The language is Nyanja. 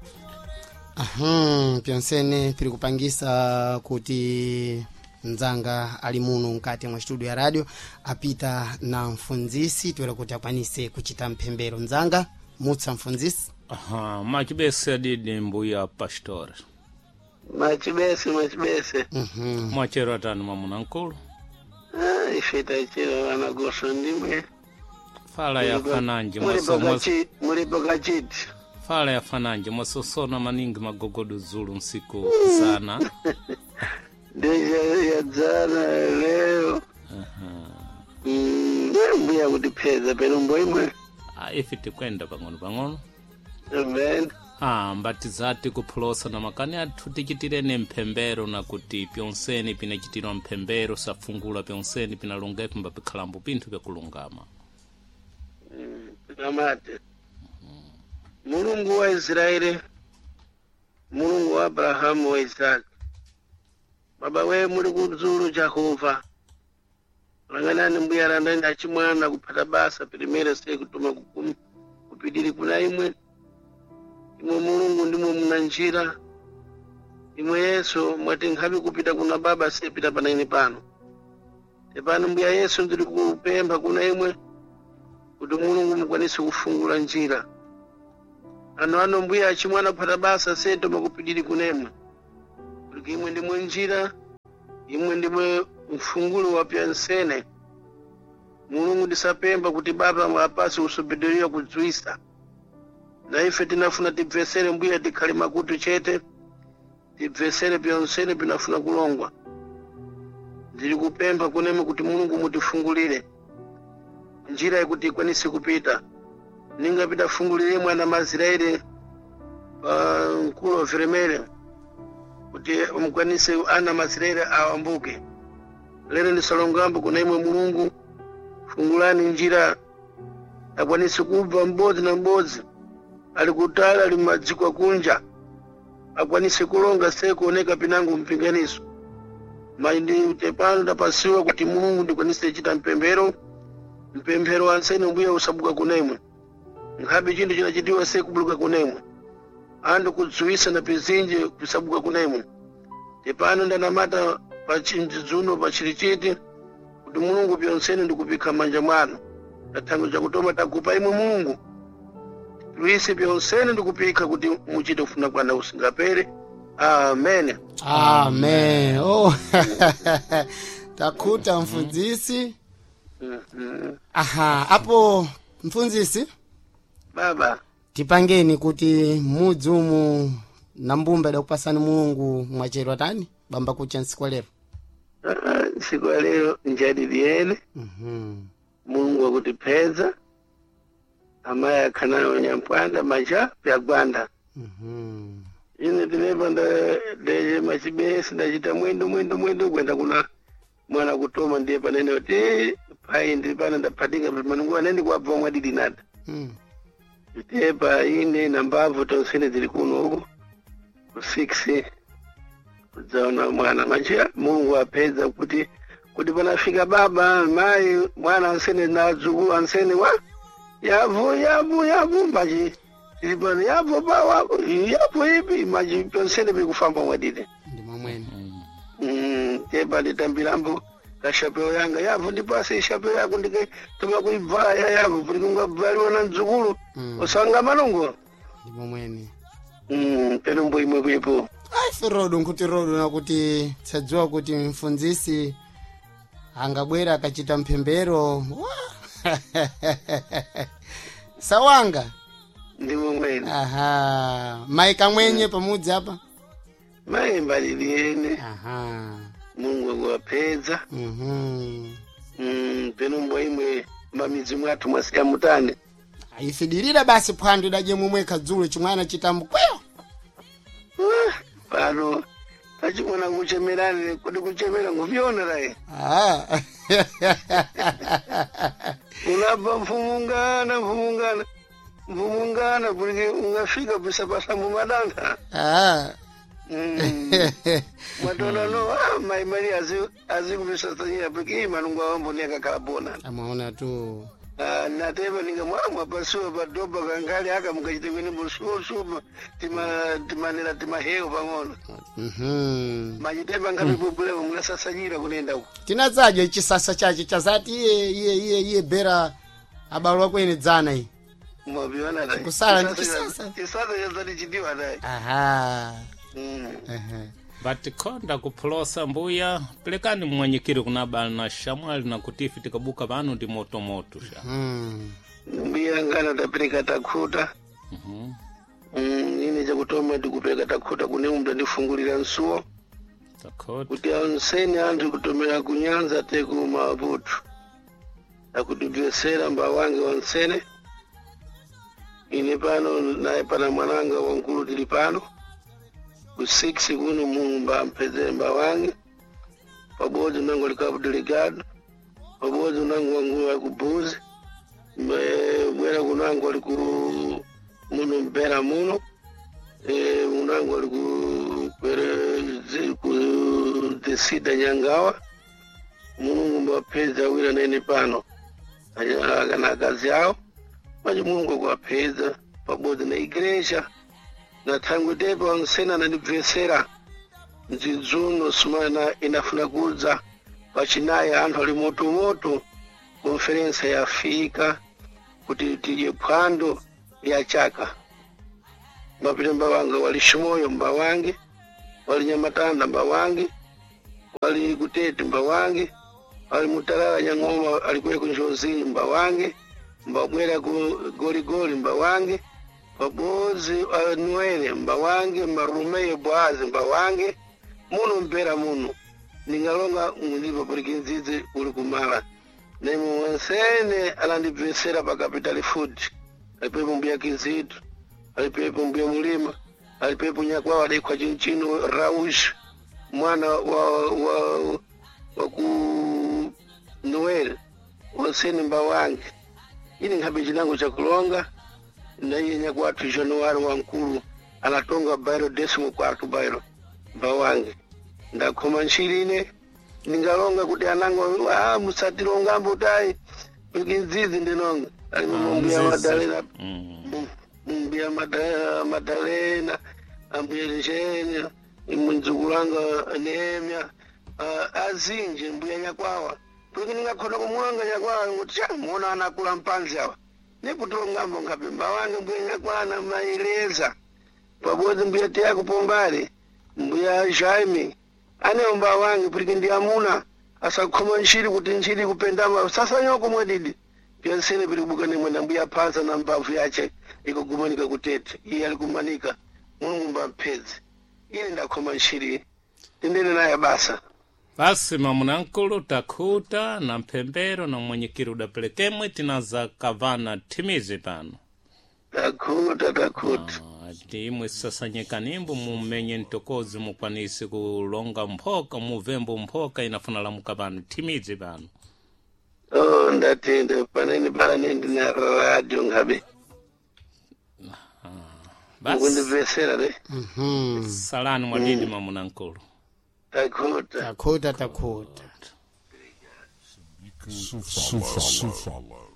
Pyonsene tiri kupangisa kuti nzanga ali muno mkati mwa studio ya radio apita na mfunzisi twera kuti akwanise kuchita mpembero. Nzanga mutsa mfunzisi. Machibese adidi mbuya pastor. Machibese. Mwachero atanu mamuna nkulu. Ifeta ichiro anagoso ndimwe. Fala ya fananji Muriboga chiti. Fala ya fananji mwasosona maningi magogodo zulu nsiku sana. Deja ya zana leo. Mbuya kutipeza penu mboimwe. Ifiti kwenda bangono. Amen. Mbatizati kuplosa na makani atutikitire mpembero na kuti pyonseni pinachitira mpembero safungula pyonseni pinalongepo mbapikalambu pintu vya kulungama. Amate. Mulungu wa Israeli, Mulungu wa Abrahamu wa Isaac. Baba we muri kuzulu Jehova. Langanani mbuya randani achimwana kupata basa primera sei kutuma kupidiri kuna imwe. Imwe Mulungu ndimo muna njira. Imwe Yesu mwati nkhabi kupita kuna baba sepita panaini pano. Tepano mbuya Yesu ndiri kupemba kuna imwe kuti Mulungu mukwanise kufungula njira. Ano mbuya achimwana kupata basa seto makupidiri kunemwe. Kuti imwe ndimwe njira, imwe ndimwe mfungulo wa pyonsene. Mulungu ndisapemba kuti baba mwapasi usubidiriwa kudzwisa. Na ife tinafuna tibvesere mbuya tikhali makutu chete, tibvesere pyonsene pinafuna kulongwa. Ndiri kupemba kuneme kuti Mulungu mutifungulire njira yekuti ikwanise kupita. Ninga pita fungulire mwana Maziraeli pa mkulo Veremere kuti mkwanise ana Maziraeli awambuke. Lero ndisalongambo kunemwe Mulungu fungulani njira akwanise kubva mbodzi na mbodzi. Alikutala limadzikwa kunja akwanise kulonga sekuoneka pinangu mpinganiso. Maindi tepano tapasiwa kuti Mulungu ndikwanise chita mpembero ansene mbuya usabuka kunemwe. Nkhabi chindu chinachitiwa sekubuluka kunemwe. Andu kudzuwisa na pizinje kusabuka kunemwe. Tepano ndanamata pa chinjizuno pa chilichiti kuti Mulungu pyonsene ndikupika manja mwanu. Tatango chakutoma takupa imwe Mulungu. Luisi pyonsene ndikupika kuti muchite kufuna kwana usingapere. Amen. Amen. Takuta mfunzisi. Apo mfunzisi. Baba. Tipangeni kuti mudzumu na mbumba da kupasani Mulungu mwachero tani bamba kucha nsiku lero. Nsiku lero njadiliene. Mulungu wakutipeza. Amaya kanayo nyampwanda maja pya gwanda. Ine tineva ndeje machibesi ndachita mwendo kwenda kuna mwana kutoma ndiye panene kuti pai ndi pana ndapatinga manungu anendi kwabva mwadidi nada. Tepa ine na mbavu tonsene zili kuno huko ku 6 kuzaona mwana maja Mungu apeza kuti panafika baba mai mwana ansene na zukulu ansene wa yavu maji ilipano yavu bawa yavu ipi maji pyonsene pikufamba mwadide ndimo mwene. Tepa nditambilambo kashapeo yanga yavu ndipase ishapeo yako ndike toma kuivaya yavu purikunga valiwa na nzukulu osanga malongo ndimo mwene. Peno mbo imwe kuipo Rodo nkuti rodo na kuti tsadzwa kuti mfunzisi angabwera akachita mpembero. Sawanga ndimo mwene. Maika mwenye pamudzi apa. Mai mbaliliene. Mungu akuwapeza. Peno mbo imwe mamizi mwatu mwasiya mutane. Ifidirira basi phwando daje mumwe kadzulu chimwana chitambo kweyo. Pano tachimwana kuchemerani kuti kuchemera nguviona raye. Unabva mfumungana kuti ungafika pisa pasambu madanga. Mwatona no mai mari azi kupisa tanyira piki manungu awambo ni akakala bona. Amaona tu Natema ninga mwa pasuwa padoba kangali haka mkachite kwenye msuwa timanela timaheo pamono. Majitepa ngapi bubule mwa sasa jira kunenda huko. Tinazaje chisasa chachi chazati iye bera abalwa kwene dzana hii. Mwabiwana dai. Kusala ni kisasa. Kisasa yazati chidiwa dai. Aha. vatikonda kuphulosa mbuya pelekani mwenyekiri kunabala na shamwali na kutifi tikabuka vanu ndi moto sha mbuya ngana tapeleka takhuta nini chakutoma tikupeleka takhuta kune umda ndifungulira nsuwo kuti anseni anthu kutomera kunyanza teku Maputo akutibvesera mbawange wansene ine pano naye pana mwananga wankulu tili pano ku6 kuno mumba mpezemba wange pabodzi nango likabu delegado pabodzi nango wangu wa kubuzi mwera kunango liku muno mbera muno munango liku ku desida nyangawa mungu mbapeza wira nene pano kana kazi yao maji mungu kwapeza pabodzi na igreja na tangu depo wansena na nibvesera nzizuno sumana inafuna kuza pachinaye anthu ali moto konferensa ya Afrika kuti tije phwando ya chaka mapita mbawanga wali Shimoyo mbawange wali Nyamatanda mbawange wali Kutete mbawange wali Mutalala Nyang'oma alikuwa kunjozi mbawange mbabwera ku Goligoli mbawange pabozi Noele mbawange Marumeyo Bwazi mbawange muno mbera muno ningalonga mulipo polikinzizi uli kumala nemu wansene alandibvesera pa Capital Food alipepo mbuya Kizitu alipepo mbuya Mulima alipepo nyakwawa adekwa chinchino Raush mwana wa ku Noele wansene mbawange ini ngabe chinango cha kulonga na iye nyakwatu Januari wankulu anatonga bairo 14 bairo mbawange ndakoma nchirine ningalonga kuti anango musatironga mbutai ikinzizi ndinonga ali mumbuya Madalena mumbuya Madalena ambuya Lishene munzukulanga Nehemia azinje mbuya nyakwawa kuti ningakhona kumulanga nyakwawa kuti muona anakula mpanzi awa nekutongambo ngapi mbawange mbuya nyakwana maileza pabodzi mbuya Tia Kupombali mbuya Jaime ane mbawange kuti ndi amuna asakhoma nchiri kuti nchiri kupendama sasa nyoko mwedidi pyasene pilibuka nemwe na mbuya Phansa na mbavu yache ikugumanika Kutete iye alikumanika Mulungu mbampezi ile ndakhoma nchiri tendele naye basa basi mamunankulu takhuta na mpembero na mwenyekiri udapelekemwe tinaza kavana timizi pano takhuta timwe sasanyika nimbo mumenye ntokozi mukwanisi kulonga mphoka muvembo mphoka inafuna la mukavana timizi pano ndatende panene nendi na radio ngabe basi ngundivesera de salani mwadidi mamunankulu takhuta Takhuta. Sufalo.